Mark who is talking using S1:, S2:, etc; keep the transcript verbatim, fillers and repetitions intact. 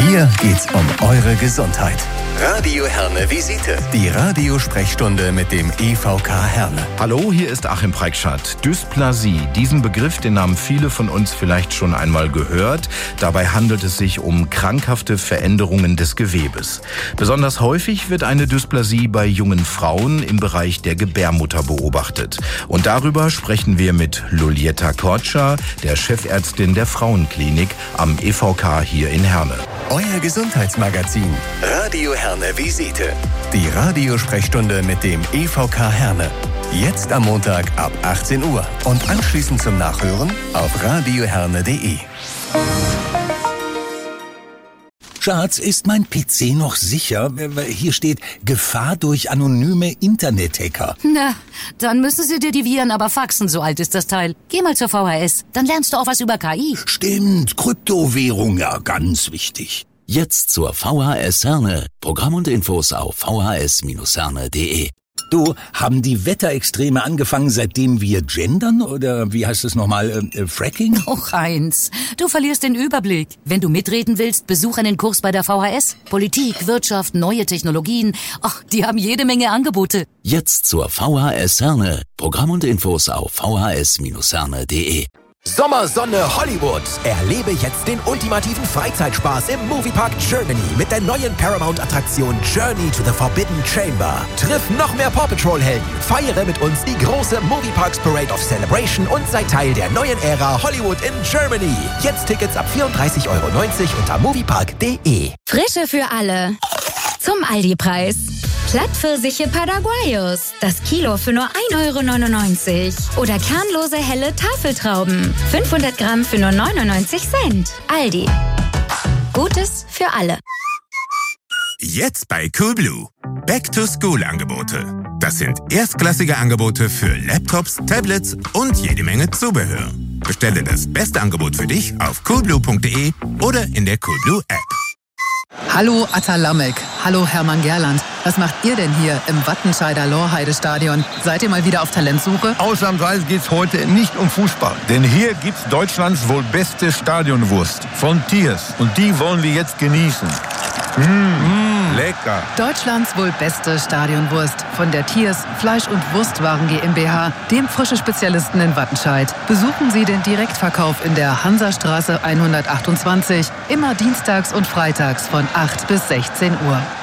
S1: Hier geht's um eure Gesundheit. Radio Herne Visite. Die Radiosprechstunde mit dem E V K Herne.
S2: Hallo, hier ist Achim Preikschat. Dysplasie, diesen Begriff, den haben viele von uns vielleicht schon einmal gehört. Dabei handelt es sich um krankhafte Veränderungen des Gewebes. Besonders häufig wird eine Dysplasie bei jungen Frauen im Bereich der Gebärmutter beobachtet. Und darüber sprechen wir mit Luljeta Kortscha, der Chefärztin der Frauenklinik am E V K hier in Herne.
S1: Euer Gesundheitsmagazin Radio Herne Visite. Die Radiosprechstunde mit dem E V K Herne. Jetzt am Montag ab achtzehn Uhr und anschließend zum Nachhören auf radioherne punkt de.
S3: Schatz, ist mein P C noch sicher? Hier steht Gefahr durch anonyme Internet-Hacker.
S4: Na, dann müssen sie dir die Viren aber faxen, so alt ist das Teil. Geh mal zur V H S, dann lernst du auch was über K I.
S3: Stimmt, Kryptowährung, ja, ganz wichtig.
S5: Jetzt zur V H S Herne. Programm und Infos auf v h s Bindestrich herne punkt de.
S3: Du, haben die Wetterextreme angefangen, seitdem wir gendern? Oder wie heißt es nochmal, äh, Fracking?
S4: Och, Heinz, du verlierst den Überblick. Wenn du mitreden willst, besuch einen Kurs bei der V H S. Politik, Wirtschaft, neue Technologien. Ach, die haben jede Menge Angebote.
S5: Jetzt zur V H S Herne. Programm und Infos auf v h s Bindestrich herne punkt de.
S6: Sommersonne Hollywood. Erlebe jetzt den ultimativen Freizeitspaß im Moviepark Germany mit der neuen Paramount-Attraktion Journey to the Forbidden Chamber. Triff noch mehr Paw Patrol-Helden, feiere mit uns die große Movieparks Parade of Celebration und sei Teil der neuen Ära Hollywood in Germany. Jetzt Tickets ab vierunddreißig Euro neunzig unter moviepark punkt de.
S7: Frische für alle. Zum Aldi-Preis. Plattpfirsiche Paraguayos. Das Kilo für nur ein Euro neunundneunzig. Oder kernlose helle Tafeltrauben. fünfhundert Gramm für nur neunundneunzig Cent. Aldi. Gutes für alle.
S8: Jetzt bei Coolblue. Back-to-School-Angebote. Das sind erstklassige Angebote für Laptops, Tablets und jede Menge Zubehör. Bestelle das beste Angebot für dich auf coolblue punkt de oder in der Coolblue-App.
S9: Hallo Atta Lamek, hallo Hermann Gerland. Was macht ihr denn hier im Wattenscheider Lorheide-Stadion? Seid ihr mal wieder auf Talentsuche?
S10: Ausnahmsweise geht's heute nicht um Fußball. Denn hier gibt's Deutschlands wohl beste Stadionwurst von Tiers. Und die wollen wir jetzt genießen. Mmh, mmh, lecker.
S9: Deutschlands wohl beste Stadionwurst von der Tiers Fleisch- und Wurstwaren GmbH, dem frische Spezialisten in Wattenscheid. Besuchen Sie den Direktverkauf in der Hansastraße hundertachtundzwanzig, immer dienstags und freitags von acht bis sechzehn Uhr.